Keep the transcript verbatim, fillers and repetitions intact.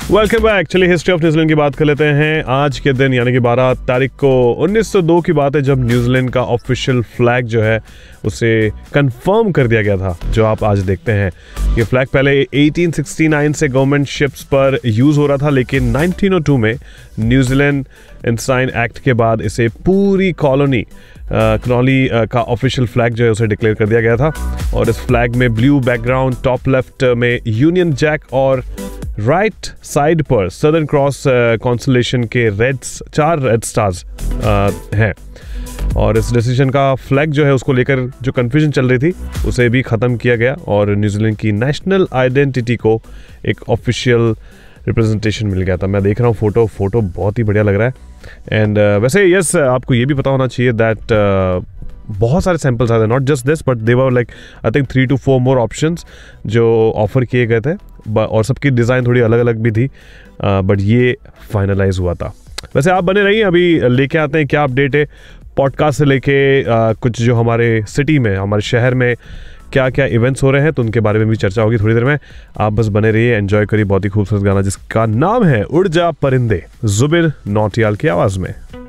Welcome back. चलिए history of New Zealand की बात कर लेते हैं। आज के दिन यानी कि बारह तारीख को उन्नीस सौ दो की बात है जब न्यूजीलैंड का ऑफिशियल फ्लैग जो है उसे कंफर्म कर दिया गया था, जो आप आज देखते हैं। ये फ्लैग पहले अठारह सौ उनहत्तर से गवर्नमेंट शिप्स पर यूज हो रहा था, लेकिन उन्नीस सौ दो में न्यूजीलैंड इंसाइन एक्ट के बाद इसे पूरी कॉलोनी कॉलोनी का ऑफिशियल फ्लैग जो है उसे डिक्लेयर कर दिया गया था। और इस फ्लैग में ब्लू बैकग्राउंड, टॉप लेफ्ट में यूनियन जैक और राइट right साइड पर सदर्न क्रॉस कॉन्स्टलेशन के रेड्स चार रेड स्टार्स हैं। और इस डिसीजन का फ्लैग जो है उसको लेकर जो कंफ्यूजन चल रही थी उसे भी ख़त्म किया गया और न्यूजीलैंड की नेशनल आइडेंटिटी को एक ऑफिशियल रिप्रेजेंटेशन मिल गया था। मैं देख रहा हूँ फोटो फोटो बहुत ही बढ़िया लग रहा है। एंड uh, वैसे यस yes, आपको ये भी पता होना चाहिए दैट uh, बहुत सारे सैम्पल्स आए थे, not just this but they were like I think three to four more options जो ऑफर किए गए थे और सबकी डिज़ाइन थोड़ी अलग अलग भी थी, बट uh, ये फाइनलाइज हुआ था। वैसे आप बने रहिए, अभी लेके आते हैं क्या अपडेट है पॉडकास्ट से लेके uh, कुछ जो हमारे सिटी में, हमारे शहर में क्या क्या इवेंट्स हो रहे हैं तो उनके बारे में भी चर्चा होगी थोड़ी देर में। आप बस बने रहिए, एंजॉय करिए बहुत ही खूबसूरत गाना जिसका नाम है उड़ जा परिंदे, जुबिन नौटियाल की आवाज़ में।